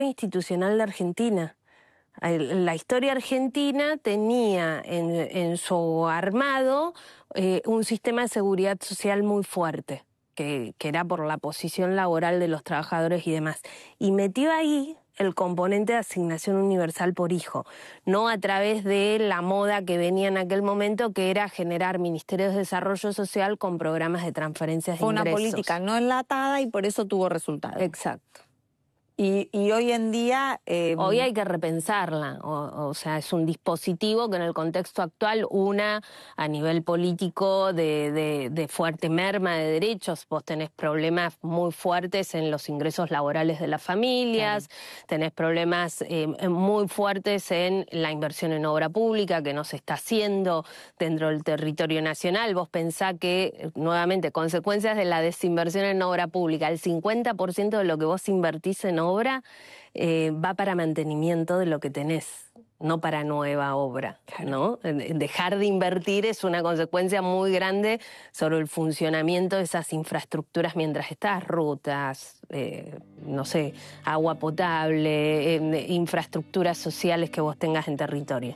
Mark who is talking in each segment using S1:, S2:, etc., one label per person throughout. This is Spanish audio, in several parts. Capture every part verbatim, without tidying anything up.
S1: institucional de Argentina. La historia argentina tenía en, en su armado eh, un sistema de seguridad social muy fuerte, que, que era por la posición laboral de los trabajadores y demás. Y metió ahí el componente de asignación universal por hijo, no a través de la moda que venía en aquel momento, que era generar ministerios de desarrollo social con programas de transferencias de ingresos.
S2: Fue una política no enlatada y por eso tuvo resultados.
S1: Exacto.
S2: Y, y hoy en día... Eh...
S1: Hoy hay que repensarla, o, o sea, es un dispositivo que en el contexto actual una a nivel político de, de, de fuerte merma de derechos. Vos tenés problemas muy fuertes en los ingresos laborales de las familias, claro. Tenés problemas eh, muy fuertes en la inversión en obra pública que no se está haciendo dentro del territorio nacional. Vos pensá que, nuevamente, consecuencias de la desinversión en obra pública, el cincuenta por ciento de lo que vos invertís en obra eh, va para mantenimiento de lo que tenés, no para nueva obra, ¿no? Dejar de invertir es una consecuencia muy grande sobre el funcionamiento de esas infraestructuras mientras estás, rutas, eh, no sé, agua potable, eh, infraestructuras sociales que vos tengas en territorio.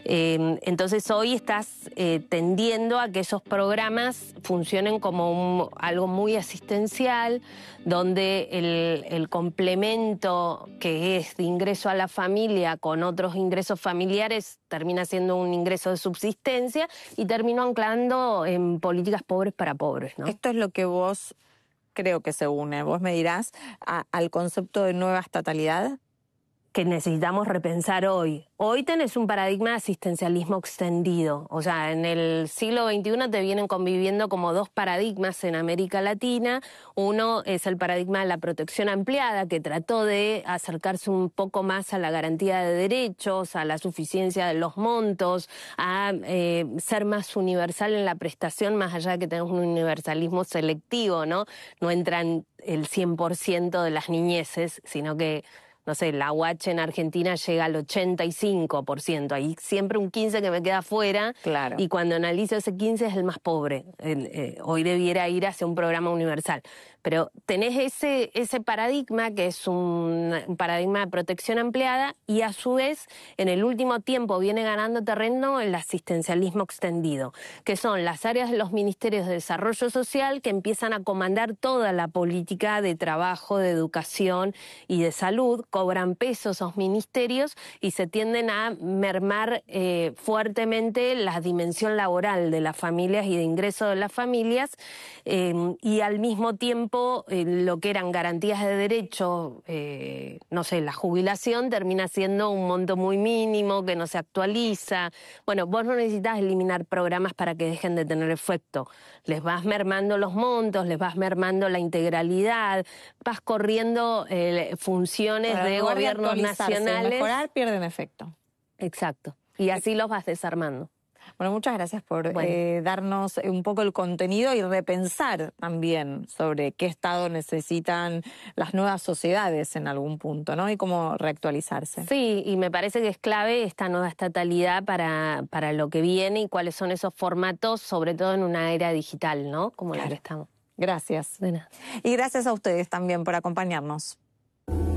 S1: Eh, entonces hoy estás eh, tendiendo a que esos programas funcionen como un, algo muy asistencial, donde el, el complemento que es de ingreso a la familia con otros ingresos familiares termina siendo un ingreso de subsistencia y termina anclando en políticas pobres para pobres, ¿no?
S2: Esto es lo que vos creo que se une, vos me dirás, a, al concepto de nueva estatalidad.
S1: Que necesitamos repensar hoy. Hoy tenés un paradigma de asistencialismo extendido. O sea, en el siglo veintiuno te vienen conviviendo como dos paradigmas en América Latina. Uno es el paradigma de la protección ampliada, que trató de acercarse un poco más a la garantía de derechos, a la suficiencia de los montos, a eh, ser más universal en la prestación, más allá de que tenemos un universalismo selectivo, ¿no? No entran el cien por ciento de las niñeces, sino que no sé, la U H en Argentina llega al ochenta y cinco por ciento. Hay siempre un quince por ciento que me queda fuera.
S2: Claro.
S1: Y cuando analizo ese quince es el más pobre. El, eh, hoy debiera ir hacia un programa universal. Pero tenés ese, ese paradigma que es un, un paradigma de protección ampliada y a su vez en el último tiempo viene ganando terreno el asistencialismo extendido, que son las áreas de los ministerios de desarrollo social que empiezan a comandar toda la política de trabajo, de educación y de salud. Cobran peso esos ministerios y se tienden a mermar eh, fuertemente la dimensión laboral de las familias y de ingreso de las familias eh, y al mismo tiempo eh, lo que eran garantías de derecho, eh, no sé, la jubilación termina siendo un monto muy mínimo que no se actualiza. Bueno, vos no necesitas eliminar programas para que dejen de tener efecto. Les vas mermando los montos, les vas mermando la integralidad, vas corriendo eh, funciones
S2: Para
S1: de gobiernos
S2: de
S1: nacionales.
S2: Mejorar, pierden efecto.
S1: Exacto. Y así los vas desarmando.
S2: Bueno, muchas gracias por
S1: bueno.
S2: eh, darnos un poco el contenido y repensar también sobre qué Estado necesitan las nuevas sociedades en algún punto, ¿no? Y cómo reactualizarse.
S1: Sí, y me parece que es clave esta nueva estatalidad para, para lo que viene y cuáles son esos formatos, sobre todo en una era digital, ¿no? Como claro. la que estamos.
S2: Gracias.
S1: De nada.
S2: Y gracias a ustedes también por acompañarnos.